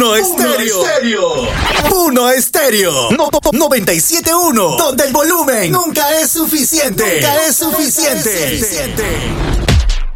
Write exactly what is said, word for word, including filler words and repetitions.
Uno Estéreo. Uno Estéreo. No, noventa y siete punto uno. Donde el volumen nunca es suficiente. Nunca es suficiente. Nunca es suficiente.